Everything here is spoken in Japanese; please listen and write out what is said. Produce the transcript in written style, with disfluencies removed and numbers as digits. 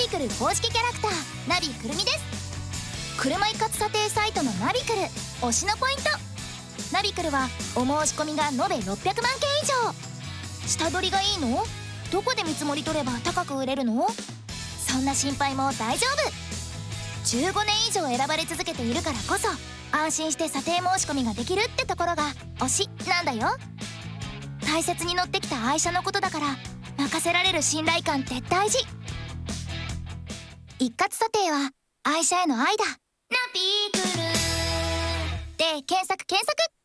クル公式キャラクターナビくるみです。車一括査定サイトのナビクル推しのポイント。ナビクルはお申し込みが延べ600万件以上。下取りがいいの？どこで見積もり取れば高く売れるの？そんな心配も大丈夫。15年以上選ばれ続けているからこそ安心して査定申し込みができるってところが推しなんだよ。大切に乗ってきた愛車のことだから任せられる信頼感って大事。一括査定は愛車への愛だ。ナビクルで検索。